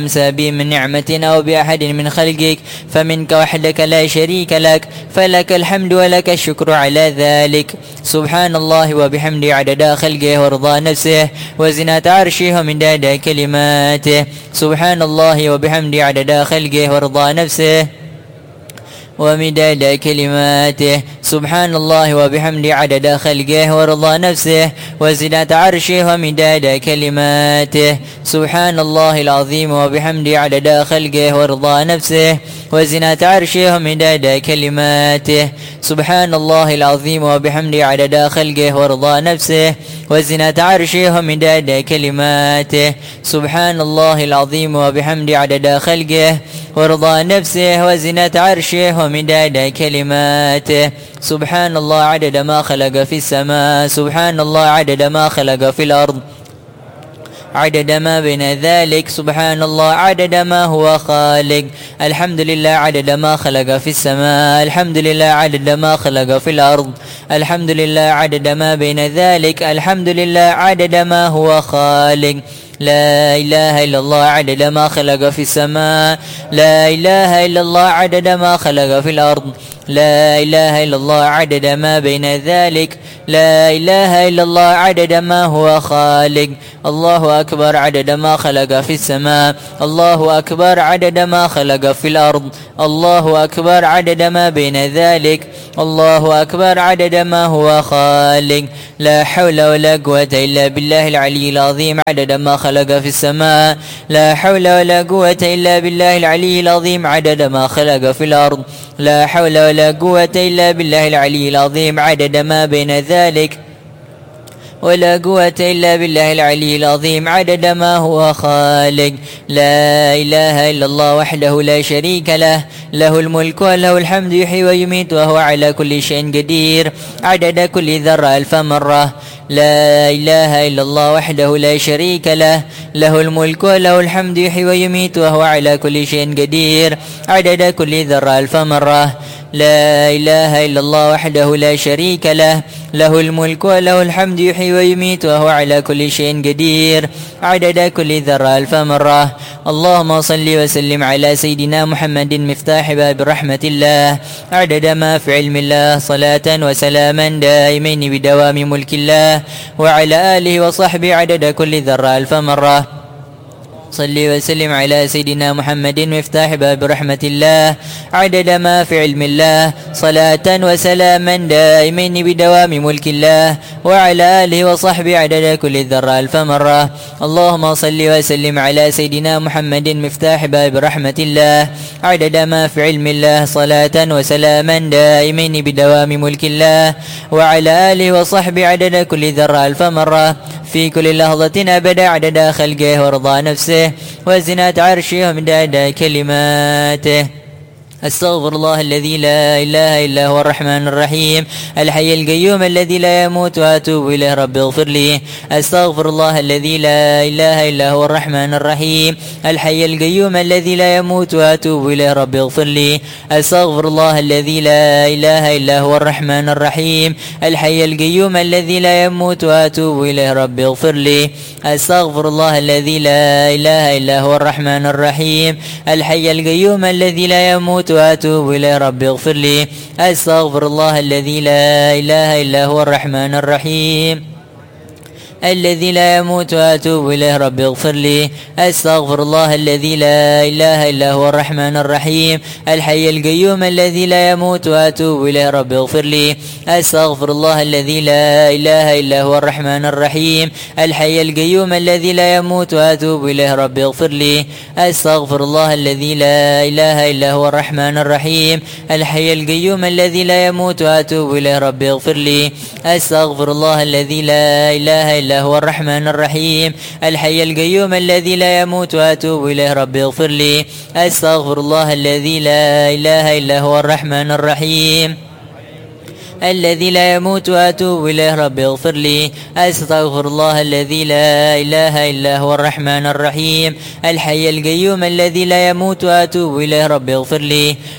أمسى بي من نعمة أو بأحد من خلقك فمنك وحدك لا شريك لك، فلك الحمد ولك الشكر على ذلك. سبحان الله وبحمده عدد خلقه ورضا نفسه وزنة عرشه ومداد كلماته. سبحان الله وبحمده عدد خلقه ورضا نفسه ومداد كلماته. سبحان الله وبحمده عدد خلقه ورضا نفسه وزنة عرشه ومداد كلماته. سبحان الله العظيم وبحمده عدد خلقه ورضا نفسه وزنة عرشه ومداد كلماته. سبحان الله العظيم وبحمده عدد خلقه ورضا نفسه وزنة عرشه ومداد كلماته. سبحان الله العظيم وبحمده عدد خلقه ورضا نفسه وزنة عرشه ومداد كلماته. سبحان الله عدد ما خلق في السماء، سبحان الله عدد ما خلق في الأرض، عدد ما بين ذلك، سبحان الله عدد ما هو خالق. الحمد لله عدد ما خلق في السماء، الحمد لله عدد ما خلق في الأرض، الحمد لله عدد ما بين ذلك، الحمد لله عدد ما هو خالق. لا إله إلا الله عدد ما خلق في السماء، لا إله إلا الله عدد ما خلق في الأرض، لا إله إلا الله عدد ما بين ذلك، لا إله إلا الله عدد ما هو خالق. الله أكبر عدد ما خلق في السماء، الله أكبر عدد ما خلق في الأرض، الله أكبر عدد ما بين ذلك، الله أكبر عدد ما هو خالق. لا حول ولا قوة إلا بالله العلي العظيم عدد ما خلق في السماء، لا حول ولا قوة إلا بالله العلي العظيم عدد ما خلق في الأرض، لا حول ولا قوة إلا بالله العلي العظيم عدد ما بين ذلك، ولا قوة إلا بالله العلي العظيم عدد ما هو خالق. لا إله إلا الله وحده لا شريك له، له الملك وله الحمد يحيي ويميت وهو على كل شيء قدير عدد كل ذرة 1000 مرة. لا إله إلا الله وحده لا شريك له، له الملك وله الحمد يحيي ويميت وهو على كل شيء قدير عدد كل ذرة 1000 مرة. لا إله إلا الله وحده لا شريك له، له الملك وله الحمد يحيي ويميت وهو على كل شيء قدير عدد كل ذرة 1000 مرة. اللهم صل وسلم على سيدنا محمد مفتاح باب رحمة الله عدد ما في علم الله، صلاة وسلاما دائمين بدوام ملك الله، وعلى آله وصحبه عدد كل ذرة 1000 مرة. صل وسلم على سيدنا محمد مفتاح باب رحمة الله عدد ما في علم الله، صلاة وسلاما دائمين بدوام ملك الله، وعلى آله وصحبه عدد كل ذرة 1000 مرة. اللهم صل وسلم على سيدنا محمد مفتاح باب رحمة الله عدد ما في علم الله، صلاة وسلاما دائمين بدوام ملك الله، وعلى آله وصحبه عدد كل ذرة 1000 مرة في كل لحظة أبدا عدد خلقه ورضا نفسه وزنة عرشه ومداد كلماته. أستغفر الله الذي لا إله إلا هو الرحمن الرحيم الحي القيوم الذي لا يموت وأتوب إليه رب اغفر لي. أستغفر الله الذي لا إله إلا هو الرحمن الرحيم الحي القيوم الذي لا يموت وأتوب إليه رب اغفر لي. أستغفر الله الذي لا إله إلا هو الرحمن الرحيم الحي القيوم الذي لا يموت وأتوب إليه رب اغفر لي. أستغفر الله الذي لا إله إلا هو الرحمن الرحيم الحي القيوم الذي لا يموت وأتوب إليه رب اغفر لي. أستغفر الله الذي لا إله إلا هو الرحمن الرحيم الذي لا يموت وأتوب إليه رب اغفر لي. أستغفر الله الذي لا إله إلا هو الرحمن الرحيم الحي القيوم الذي لا يموت وأتوب إليه رب اغفر لي. أستغفر الله الذي لا إله إلا هو الرحمن الرحيم الحي القيوم الذي لا يموت وأتوب إليه رب اغفر لي. أستغفر الله الذي لا إله إلا هو الرحمن الرحيم الحي القيوم الذي لا يموت وأتوب إليه رب اغفر لي. أستغفر الله الذي لا إله إلا هو الرحمن الرحيم الحي القيوم الذي لا يموت وأتوب إليه رب اغفر لي. أستغفر الله الذي لا إله إلا هو الرحمن الرحيم الذي لا يموت وأتوب إليه رب اغفر لي. أستغفر الله الذي لا إله إلا هو الرحمن الرحيم الحي القيوم الذي لا يموت وأتوب إليه رب اغفر لي.